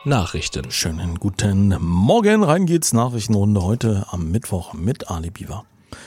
Nachrichten. Schönen guten Morgen, rein geht's Nachrichtenrunde heute am Mittwoch mit Ali Biwa.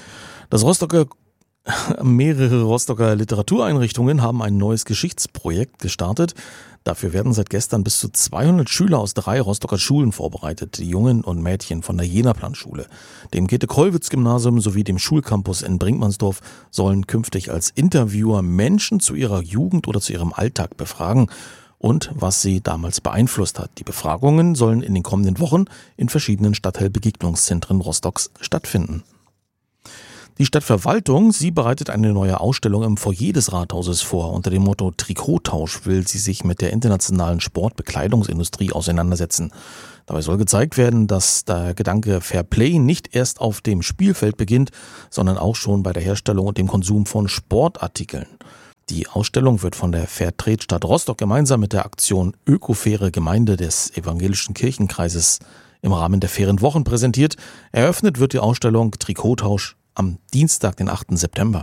Mehrere Rostocker Literatureinrichtungen haben ein neues Geschichtsprojekt gestartet. Dafür werden seit gestern bis zu 200 Schüler aus 3 Rostocker Schulen vorbereitet, die Jungen und Mädchen von der Jenaplan-Schule, dem Käthe-Kollwitz-Gymnasium sowie dem Schulcampus in Brinkmannsdorf sollen künftig als Interviewer Menschen zu ihrer Jugend oder zu ihrem Alltag befragen und was sie damals beeinflusst hat. Die Befragungen sollen in den kommenden Wochen in verschiedenen Stadtteilbegegnungszentren Rostocks stattfinden. Die Stadtverwaltung, sie bereitet eine neue Ausstellung im Foyer des Rathauses vor. Unter dem Motto Trikottausch will sie sich mit der internationalen Sportbekleidungsindustrie auseinandersetzen. Dabei soll gezeigt werden, dass der Gedanke Fair Play nicht erst auf dem Spielfeld beginnt, sondern auch schon bei der Herstellung und dem Konsum von Sportartikeln. Die Ausstellung wird von der Fairtrade Stadt Rostock gemeinsam mit der Aktion Öko-Faire Gemeinde des Evangelischen Kirchenkreises im Rahmen der Fairen Wochen präsentiert. Eröffnet wird die Ausstellung Trikottausch am Dienstag, den 8. September.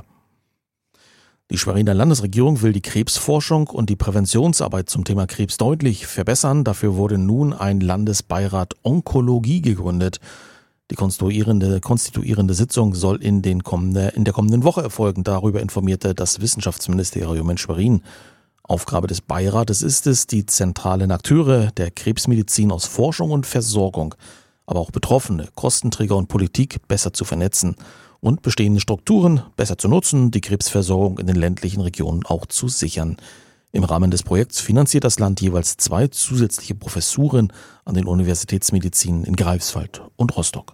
Die Schweriner Landesregierung will die Krebsforschung und die Präventionsarbeit zum Thema Krebs deutlich verbessern. Dafür wurde nun ein Landesbeirat Onkologie gegründet. Die konstituierende Sitzung soll in der kommenden Woche erfolgen. Darüber informierte das Wissenschaftsministerium in Schwerin. Aufgabe des Beirates ist es, die zentralen Akteure der Krebsmedizin aus Forschung und Versorgung, aber auch Betroffene, Kostenträger und Politik besser zu vernetzen und bestehende Strukturen besser zu nutzen, die Krebsversorgung in den ländlichen Regionen auch zu sichern. Im Rahmen des Projekts finanziert das Land jeweils 2 zusätzliche Professuren an den Universitätsmedizinen in Greifswald und Rostock.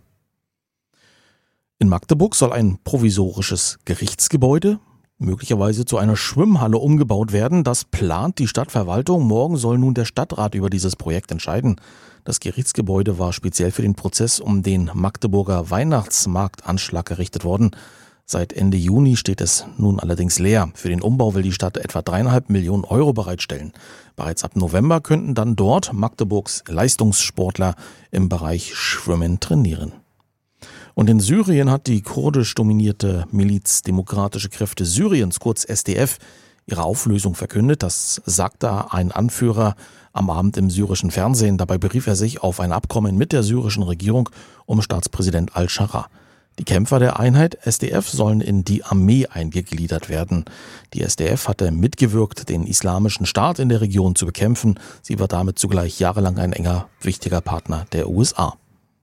In Magdeburg soll ein provisorisches Gerichtsgebäude möglicherweise zu einer Schwimmhalle umgebaut werden. Das plant die Stadtverwaltung. Morgen soll nun der Stadtrat über dieses Projekt entscheiden. Das Gerichtsgebäude war speziell für den Prozess um den Magdeburger Weihnachtsmarktanschlag errichtet worden. Seit Ende Juni steht es nun allerdings leer. Für den Umbau will die Stadt etwa 3,5 Millionen Euro bereitstellen. Bereits ab November könnten dann dort Magdeburgs Leistungssportler im Bereich Schwimmen trainieren. Und in Syrien hat die kurdisch dominierte Miliz Demokratische Kräfte Syriens, kurz SDF, ihre Auflösung verkündet. Das sagte ein Anführer am Abend im syrischen Fernsehen. Dabei berief er sich auf ein Abkommen mit der syrischen Regierung um Staatspräsident al-Shara. Die Kämpfer der Einheit SDF sollen in die Armee eingegliedert werden. Die SDF hatte mitgewirkt, den islamischen Staat in der Region zu bekämpfen. Sie war damit zugleich jahrelang ein enger, wichtiger Partner der USA.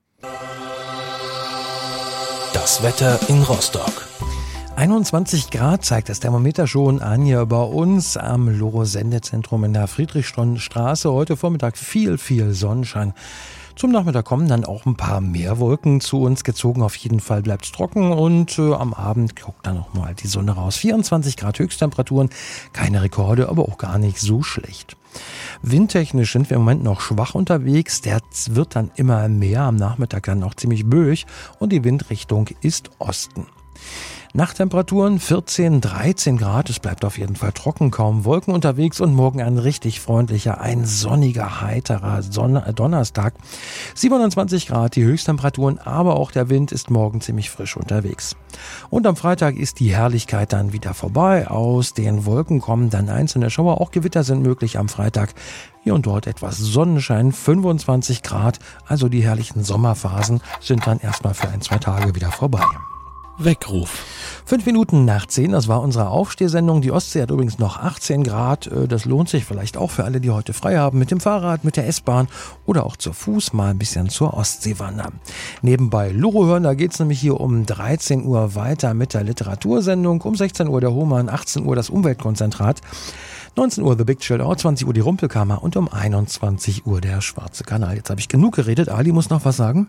Das Wetter in Rostock. 21 Grad zeigt das Thermometer schon an hier bei uns am Loro-Sendezentrum in der Friedrichstraße. Heute Vormittag viel Sonnenschein. Zum Nachmittag kommen dann auch ein paar mehr Wolken zu uns gezogen. Auf jeden Fall bleibt es trocken und am Abend guckt dann noch mal die Sonne raus. 24 Grad Höchsttemperaturen, keine Rekorde, aber auch gar nicht so schlecht. Windtechnisch sind wir im Moment noch schwach unterwegs. Der wird dann immer mehr, am Nachmittag dann auch ziemlich böig und die Windrichtung ist Osten. Nachttemperaturen 14, 13 Grad, es bleibt auf jeden Fall trocken, kaum Wolken unterwegs und morgen ein richtig freundlicher, ein sonniger, heiterer Donnerstag. 27 Grad die Höchsttemperaturen, aber auch der Wind ist morgen ziemlich frisch unterwegs. Und am Freitag ist die Herrlichkeit dann wieder vorbei. Aus den Wolken kommen dann einzelne Schauer, auch Gewitter sind möglich am Freitag. Hier und dort etwas Sonnenschein, 25 Grad, also die herrlichen Sommerphasen sind dann erstmal für 1-2 Tage wieder vorbei. Weckruf. 5 Minuten nach 10, das war unsere Aufstehsendung. Die Ostsee hat übrigens noch 18 Grad. Das lohnt sich vielleicht auch für alle, die heute frei haben, mit dem Fahrrad, mit der S-Bahn oder auch zu Fuß mal ein bisschen zur Ostsee wandern. Nebenbei Loro hören, da geht's nämlich hier um 13 Uhr weiter mit der Literatursendung. Um 16 Uhr der Hohmann, 18 Uhr das Umweltkonzentrat. 19 Uhr The Big Chill Out, 20 Uhr die Rumpelkammer und um 21 Uhr der Schwarze Kanal. Jetzt habe ich genug geredet. Ali muss noch was sagen?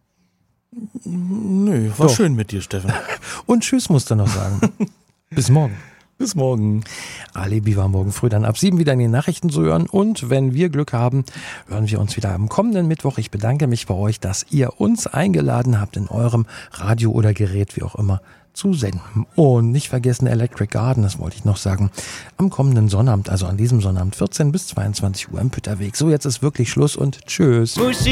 Nö, war schön mit dir, Steffen. Und tschüss musst du noch sagen. Bis morgen. Bis morgen. Ali Biwa morgen früh dann ab 7 wieder in den Nachrichten zu hören. Und wenn wir Glück haben, hören wir uns wieder am kommenden Mittwoch. Ich bedanke mich bei euch, dass ihr uns eingeladen habt, in eurem Radio oder Gerät, wie auch immer, zu senden. Und nicht vergessen Electric Garden, das wollte ich noch sagen, am kommenden Sonnabend, also an diesem Sonnabend, 14 bis 22 Uhr im Pütterweg. So, jetzt ist wirklich Schluss und tschüss.